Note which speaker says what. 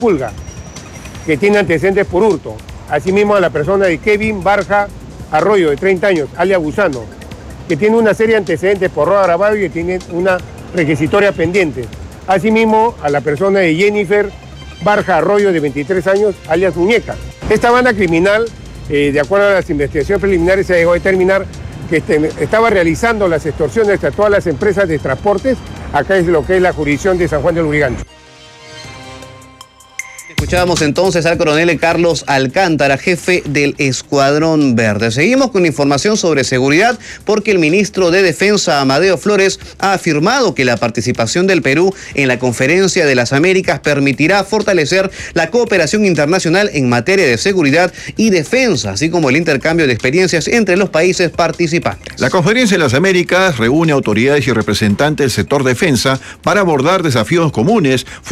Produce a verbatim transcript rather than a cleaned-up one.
Speaker 1: Pulga, que tiene antecedentes por hurto. Asimismo, a la persona de Kevin Barja Arroyo, de treinta años, alias Gusano, que tiene una serie de antecedentes por robo agravado y que tiene una requisitoria pendiente. Asimismo, a la persona de Jennifer Barja Arroyo, de veintitrés años, alias Muñeca. Esta banda criminal, eh, de acuerdo a las investigaciones preliminares, se llegó a determinar que este, estaba realizando las extorsiones a todas las empresas de transportes. Acá es lo que es la jurisdicción de San Juan del Lurigancho.
Speaker 2: Escuchábamos entonces al coronel Carlos Alcántara, jefe del Escuadrón Verde. Seguimos con información sobre seguridad porque el ministro de Defensa, Amadeo Flores, ha afirmado que la participación del Perú en la Conferencia de las Américas permitirá fortalecer la cooperación internacional en materia de seguridad y defensa, así como el intercambio de experiencias entre los países participantes.
Speaker 3: La Conferencia de las Américas reúne autoridades y representantes del sector defensa para abordar desafíos comunes,